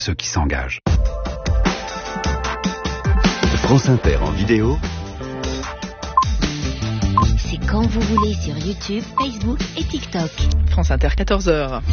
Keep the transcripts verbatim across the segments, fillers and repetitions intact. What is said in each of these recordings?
ceux qui s'engagent. France Inter en vidéo. C'est quand vous voulez sur YouTube, Facebook et TikTok. France Inter, quatorze heures.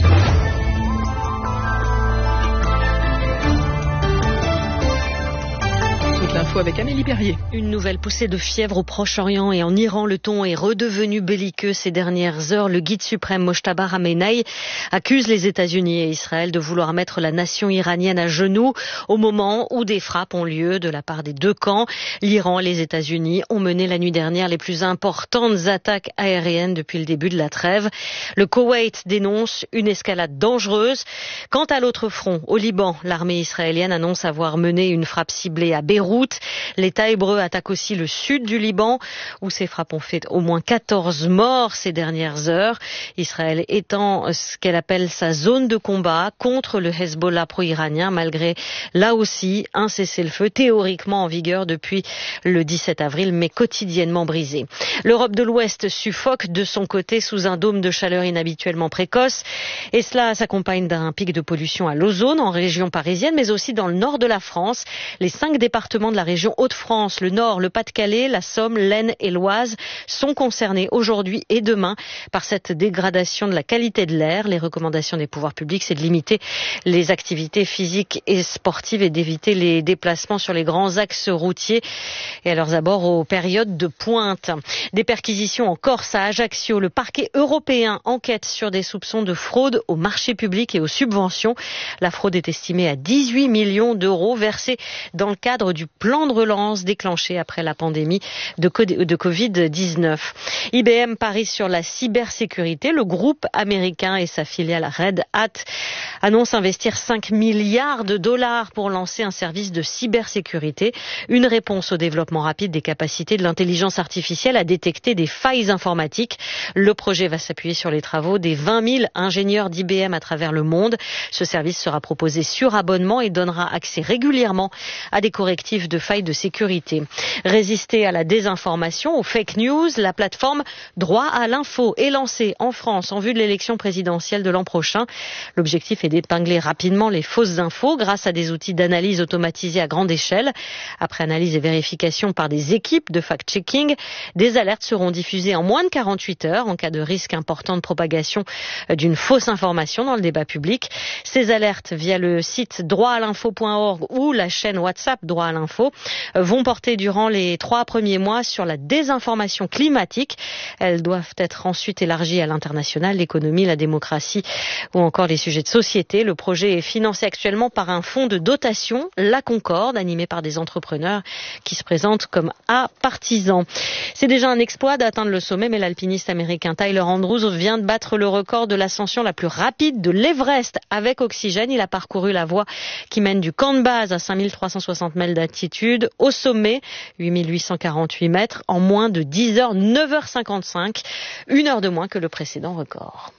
Toute l'info avec Amélie Perrier. Une nouvelle poussée de fièvre au Proche-Orient et en Iran. Le ton est redevenu belliqueux ces dernières heures. Le guide suprême Mojtaba Khamenei accuse les États-Unis et Israël de vouloir mettre la nation iranienne à genoux au moment où des frappes ont lieu de la part des deux camps. L'Iran et les États-Unis ont mené la nuit dernière les plus importantes attaques aériennes depuis le début de la trêve. Le Koweït dénonce une escalade dangereuse. Quant à l'autre front, au Liban, l'armée israélienne annonce avoir mené une frappe ciblée à Beyrouth. L'État hébreu attaque aussi le sud du Liban, où ces frappes ont fait au moins quatorze morts ces dernières heures. Israël étend ce qu'elle appelle sa zone de combat contre le Hezbollah pro-iranien, malgré là aussi un cessez-le-feu théoriquement en vigueur depuis le dix-sept avril, mais quotidiennement brisé. L'Europe de l'Ouest suffoque de son côté sous un dôme de chaleur inhabituellement précoce, et cela s'accompagne d'un pic de pollution à l'ozone en région parisienne, mais aussi dans le nord de la France. Les cinq départements de la région Hauts-de-France, le Nord, le Pas-de-Calais, la Somme, l'Aisne et l'Oise sont concernés aujourd'hui et demain par cette dégradation de la qualité de l'air. Les recommandations des pouvoirs publics, c'est de limiter les activités physiques et sportives et d'éviter les déplacements sur les grands axes routiers et à leurs abords aux périodes de pointe. Des perquisitions en Corse, à Ajaccio. Le parquet européen enquête sur des soupçons de fraude aux marchés publics et aux subventions. La fraude est estimée à dix-huit millions d'euros versés dans le cadre du plan de relance déclenché après la pandémie de covid dix-neuf. I B M parie sur la cybersécurité. Le groupe américain et sa filiale Red Hat annoncent investir cinq milliards de dollars pour lancer un service de cybersécurité. Une réponse au développement rapide des capacités de l'intelligence artificielle à détecter des failles informatiques. Le projet va s'appuyer sur les travaux des vingt mille ingénieurs d'I B M à travers le monde. Ce service sera proposé sur abonnement et donnera accès régulièrement à des correctifs de failles de sécurité. Résister à la désinformation, aux fake news, la plateforme Droit à l'info est lancée en France en vue de l'élection présidentielle de l'an prochain. L'objectif est d'épingler rapidement les fausses infos grâce à des outils d'analyse automatisés à grande échelle. Après analyse et vérification par des équipes de fact-checking, des alertes seront diffusées en moins de quarante-huit heures en cas de risque important de propagation d'une fausse information dans le débat public. Ces alertes via le site droit à l'info point org ou la chaîne WhatsApp Droit à l'info vont porter durant les trois premiers mois sur la désinformation climatique. Elles doivent être ensuite élargies à l'international, l'économie, la démocratie ou encore les sujets de société. Le projet est financé actuellement par un fonds de dotation, la Concorde, animé par des entrepreneurs qui se présentent comme apartisans. C'est déjà un exploit d'atteindre le sommet, mais l'alpiniste américain Tyler Andrews vient de battre le record de l'ascension la plus rapide de l'Everest avec oxygène. Il a parcouru la voie qui mène du camp de base à cinq mille trois cent soixante mètres d'altitude au sommet, huit mille huit cent quarante-huit mètres, en moins de dix heures, neuf heures cinquante-cinq, une heure de moins que le précédent record.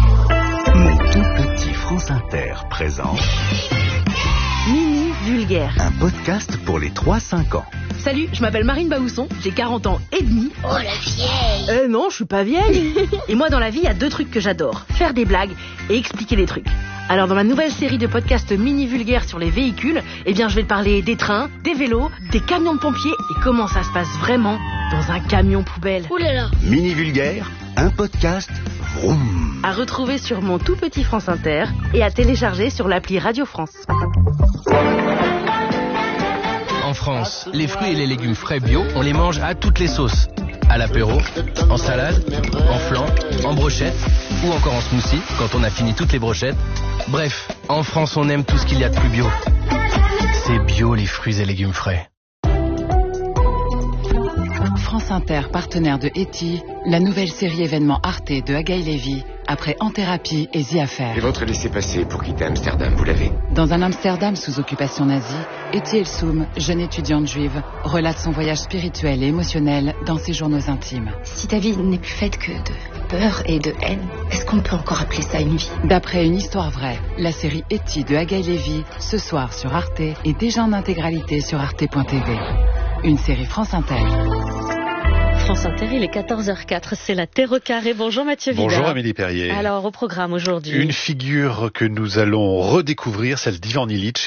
Mon tout petit France Inter présente Mini Vulgaire. un podcast pour les trois cinq ans. Salut, je m'appelle Marine Baousson, j'ai quarante ans et demi. Oh la vieille. Eh non, je suis pas vieille. Et moi dans la vie, il y a deux trucs que j'adore, faire des blagues et expliquer des trucs. Alors dans ma nouvelle série de podcasts mini vulgaires sur les véhicules, eh bien je vais te parler des trains, des vélos, des camions de pompiers et comment ça se passe vraiment dans un camion poubelle. Ouh là là. Mini Vulgaire, un podcast vroom. À retrouver sur mon tout petit France Inter et à télécharger sur l'appli Radio France. En France, les fruits et les légumes frais bio, on les mange à toutes les sauces. À l'apéro, en salade, en flan, en brochette ou encore en smoothie quand on a fini toutes les brochettes. Bref, en France, on aime tout ce qu'il y a de plus bio. C'est bio les fruits et légumes frais. France Inter, partenaire de Eti, la nouvelle série événement Arte de Agaï Lévy, après En Thérapie et The Affair. Et votre laissez-passer pour quitter Amsterdam, vous l'avez? Dans un Amsterdam sous occupation nazie, Eti Elsoum, jeune étudiante juive, relate son voyage spirituel et émotionnel dans ses journaux intimes. Si ta vie n'est plus faite que de peur et de haine, est-ce qu'on peut encore appeler ça une vie? D'après une histoire vraie, la série Eti de Agaï Lévy, ce soir sur Arte et déjà en intégralité sur arte point t v. Une série France Inter. France Inter, il est quatorze heures quatre, c'est la Terre au carré. Bonjour Mathieu Vida. Bonjour Amélie Perrier. Alors au programme aujourd'hui. Une figure que nous allons redécouvrir, celle d'Ivan Illich.